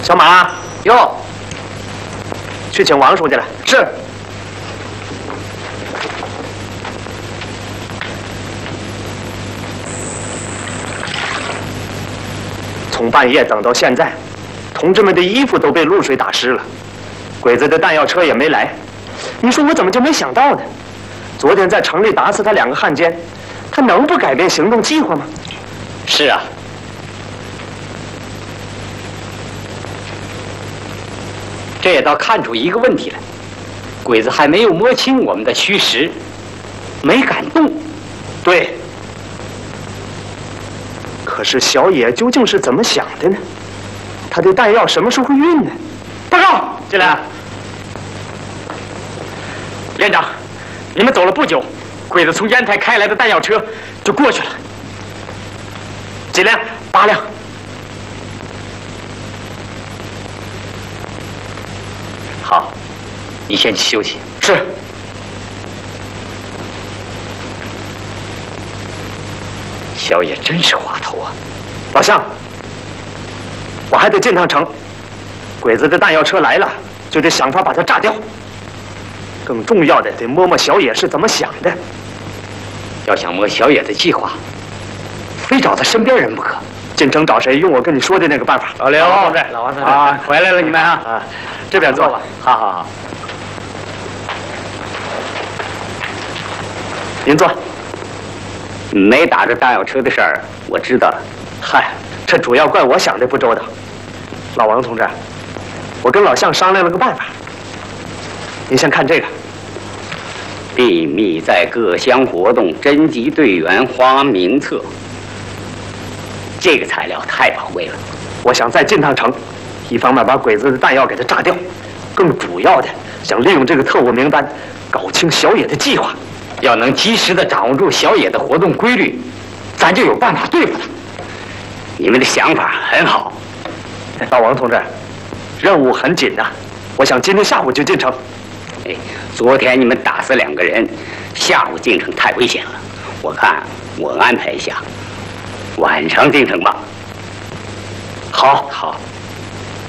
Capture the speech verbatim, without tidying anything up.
小马，哟，去请王书记来。是。从半夜等到现在，同志们的衣服都被露水打湿了，鬼子的弹药车也没来。你说我怎么就没想到呢？昨天在城里打死他两个汉奸，他能不改变行动计划吗？ 是啊。这也倒看出一个问题来，鬼子还没有摸清我们的虚实，没敢动。 对。可是小野究竟是怎么想的呢？他的弹药什么时候运呢？报告，进来。连长，你们走了不久，鬼子从烟台开来的弹药车就过去了。几辆？八辆。 好，你先去休息。 是。 小野真是滑头啊！ 老乡，我还得进趟城。鬼子的弹药车来了，就得想法把它炸掉。更重要的，得摸摸小野是怎么想的。 要想摸小野的计划，非找他身边人不可。 进城找谁？用我跟你说的那个办法。 老刘，同志，老王同志啊，回来了，你们啊， 啊，这边坐吧。 好好好， 您坐。 没打着弹药车的事儿，我知道了。 嗨，这主要怪我想的不周到。老王同志，我跟老向商量了个办法。您先看这个。 秘密在各乡活动，征集队员，花名册。这个材料太宝贵了， 我想再进趟城，一方面把鬼子的弹药给它炸掉，更主要的想利用这个特务名单，搞清小野的计划。 要能及时的掌握住小野的活动规律，咱就有办法对付他。你们的想法很好， 老王同志，任务很紧呐，我想今天下午就进城。 哎，昨天你们打死两个人，下午进城太危险了，我看我安排一下，晚上进城吧。 好， 好。